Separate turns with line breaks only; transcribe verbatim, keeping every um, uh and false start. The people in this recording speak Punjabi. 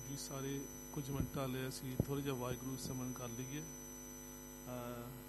ਜੀ ਸਾਰੇ ਕੁਝ ਮਿੰਟਾਂ ਲਈ ਅਸੀਂ ਥੋੜ੍ਹਾ ਜਿਹਾ ਵਾਹਿਗੁਰੂ ਸਿਮਰਨ ਕਰ ਲਈਏ।